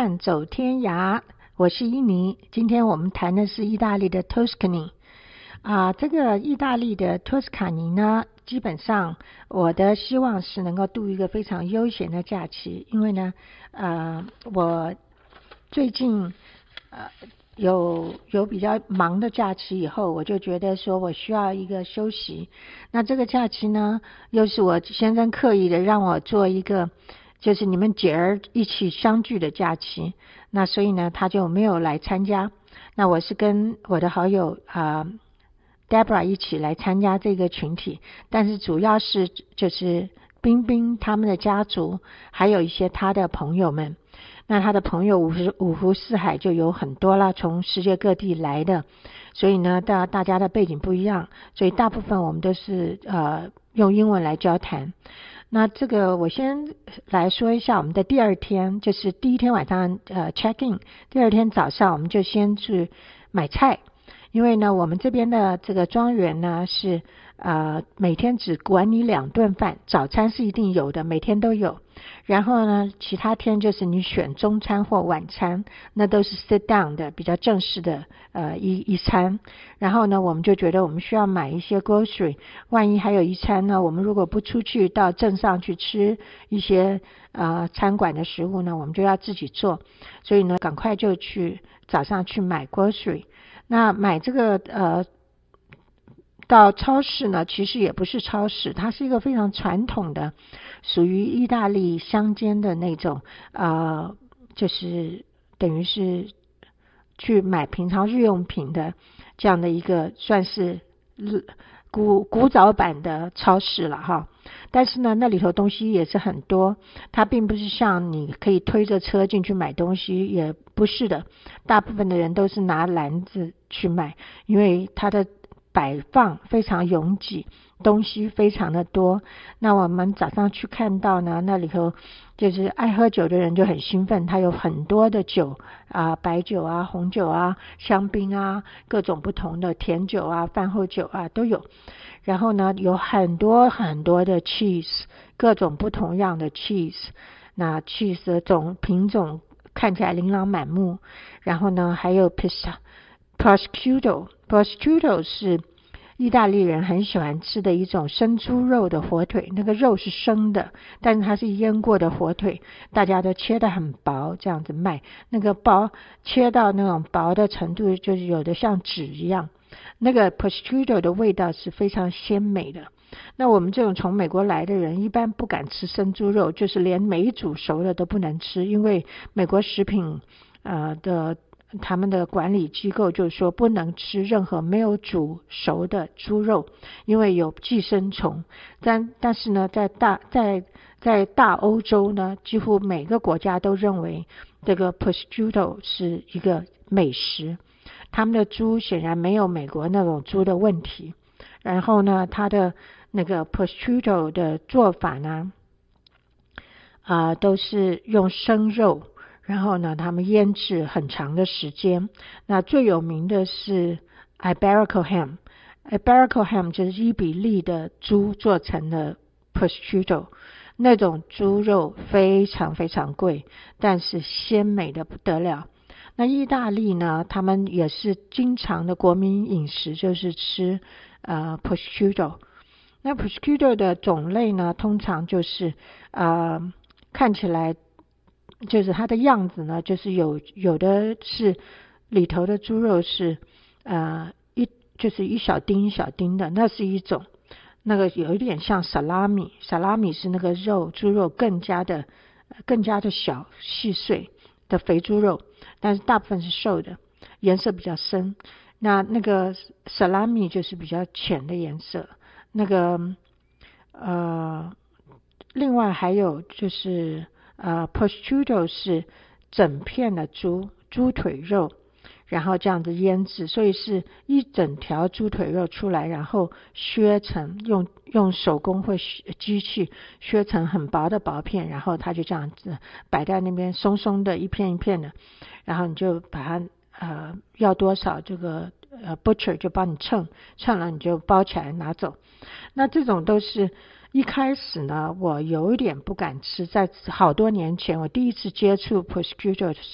伴走天涯，我是伊妮。今天我们谈的是意大利的 Tuscany 这个意大利的托斯卡尼呢，基本上我的希望是能够度一个非常悠闲的假期，因为呢我最近有比较忙的假期以后，我就觉得说我需要一个休息。那这个假期呢，又是我先生刻意的让我做一个就是你们姐儿一起相聚的假期，那所以呢他就没有来参加。那我是跟我的好友Deborah 一起来参加这个群体，但是主要是就是冰冰他们的家族，还有一些他的朋友们。那他的朋友五湖四海就有很多啦，从世界各地来的，所以呢大家的背景不一样，所以大部分我们都是用英文来交谈。那这个我先来说一下我们的第二天，就是第一天晚上check in， 第二天早上我们就先去买菜。因为呢我们这边的这个庄园呢是每天只管你2顿饭，早餐是一定有的，每天都有，然后呢其他天就是你选中餐或晚餐，那都是 sit down 的比较正式的一餐。然后呢我们就觉得我们需要买一些 grocery， 万一还有一餐呢，我们如果不出去到镇上去吃一些餐馆的食物呢，我们就要自己做，所以呢赶快就早上去买 grocery。那买这个到超市呢，其实也不是超市，它是一个非常传统的属于意大利乡间的那种就是等于是去买平常日用品的这样的一个算是古早版的超市了哈。但是呢那里头东西也是很多，它并不是像你可以推着车进去买东西，也不是的，大部分的人都是拿篮子去买，因为它的摆放非常拥挤，东西非常的多。那我们早上去看到呢，那里头就是爱喝酒的人就很兴奋，它有很多的酒白酒红酒香槟各种不同的甜酒饭后酒都有。然后呢有很多很多的 cheese， 各种不同样的 cheese， 那 cheese 的品种看起来琳琅满目。然后呢还有 prosciutto 是意大利人很喜欢吃的一种生猪肉的火腿，那个肉是生的，但是它是腌过的火腿，大家都切得很薄这样子卖，那个薄切到那种薄的程度，就是有的像纸一样。那个 prosciutto 的味道是非常鲜美的。那我们这种从美国来的人一般不敢吃生猪肉，就是连没煮熟的都不能吃，因为美国食品他们的管理机构就是说不能吃任何没有煮熟的猪肉，因为有寄生虫。但是呢在大欧洲呢，几乎每个国家都认为这个 prosciutto 是一个美食，他们的猪显然没有美国那种猪的问题。然后呢它的那个 prosciutto 的做法呢都是用生肉，然后呢他们腌制很长的时间。那最有名的是 Iberico ham 就是伊比利的猪做成的 prosciutto， 那种猪肉非常非常贵，但是鲜美的不得了。那意大利呢他们也是经常的国民饮食就是吃prosciutto。 那 prosciutto 的种类呢通常就是看起来就是它的样子呢，就是有的是里头的猪肉是就是一小丁一小丁的，那是一种。那个有一点像 salami 是那个猪肉更加的小细碎的肥猪肉，但是大部分是瘦的，颜色比较深。那个 salami 就是比较浅的颜色。那个另外还有就是prosciutto 是整片的猪腿肉，然后这样子腌制，所以是一整条猪腿肉出来，然后削成用手工或机器削成很薄的薄片，然后它就这样子摆在那边松松的一片一片的，然后你就把它要多少这个butcher 就帮你称了，你就包起来拿走。那这种都是一开始呢我有一点不敢吃，在好多年前我第一次接触 prosciutto